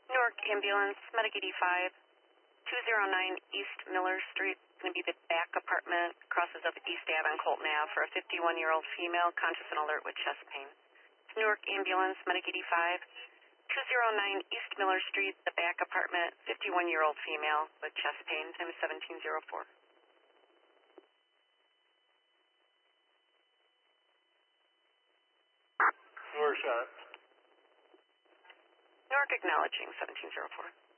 Newark Ambulance, Medic 85, 209 East Miller Street. It's going to be the back apartment, crosses of East Ave and Colton Ave for a 51-year-old female, conscious and alert with chest pain. It's Newark Ambulance, Medic 85, 209 East Miller Street, the back apartment, 51-year-old female with chest pain, time is 17:04. Newark shot. Newark acknowledging 17:04.